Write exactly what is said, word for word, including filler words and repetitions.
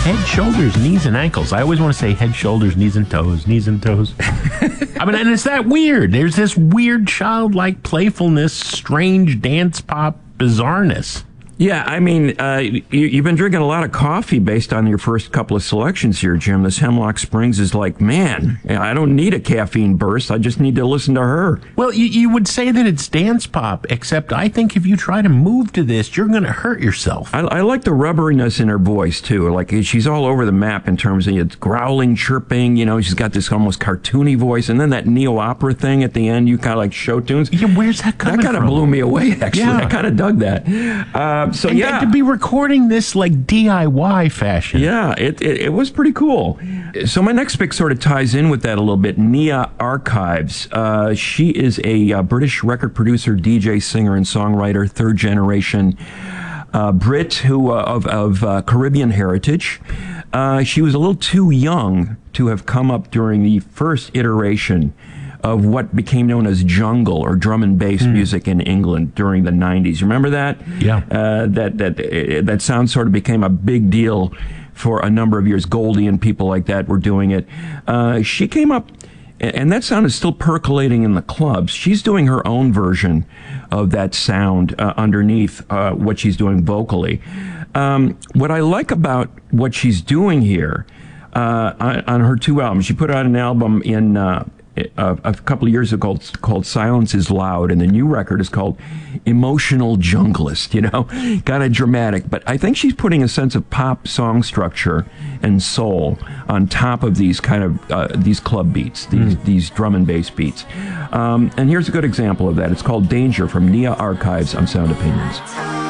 Head, shoulders, knees, and ankles. I always want to say head, shoulders, knees, and toes, knees and toes. I mean, and it's that weird. There's this weird childlike playfulness, strange dance pop bizarreness. Yeah, I mean, uh, you, you've been drinking a lot of coffee based on your first couple of selections here, Jim. This Hemlock Springs is like, man, I don't need a caffeine burst. I just need to listen to her. Well, you, you would say that it's dance pop, except I think if you try to move to this, you're going to hurt yourself. I, I like the rubberiness in her voice, too. Like, she's all over the map in terms of it's growling, chirping, you know, she's got this almost cartoony voice, and then that neo-opera thing at the end, you kind of like show tunes. Yeah, where's that coming from? That kind of blew me away, actually. Yeah. I kind of dug that. Uh, So and, yeah, and to be recording this like D I Y fashion. Yeah, it, it it was pretty cool. So my next pick sort of ties in with that a little bit. Nia Archives. Uh, she is a uh, British record producer, D J, singer, and songwriter, third generation uh, Brit who uh, of of uh, Caribbean heritage. Uh, she was a little too young to have come up during the first iteration of what became known as jungle or drum and bass mm. music in England during the nineties. Remember that? Yeah. Uh, that that uh, that sound sort of became a big deal for a number of years. Goldie and people like that were doing it. Uh, she came up, and that sound is still percolating in the clubs. She's doing her own version of that sound uh, underneath uh, what she's doing vocally. Um, what I like about what she's doing here uh, on, on her two albums, she put out an album in Uh, A, a couple of years ago called, called Silence is Loud, and the new record is called Emotional Junglist, you know, kind of dramatic. But I think she's putting a sense of pop song structure and soul on top of these kind of, uh, these club beats, these, mm. these drum and bass beats. Um, and here's a good example of that. It's called Danger from Nia Archives on Sound Opinions.